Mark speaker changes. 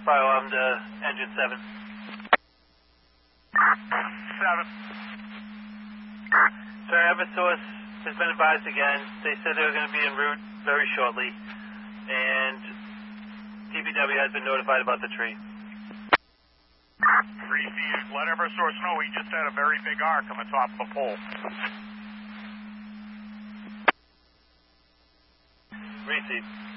Speaker 1: Fire alarm to engine 7.
Speaker 2: 7.
Speaker 1: Sir, Eversource has been advised again. They said they were going to be en route very shortly, and DPW has been notified about the tree.
Speaker 2: Received. Let Eversource know we just had a very big arc on the top of the pole.
Speaker 1: Received.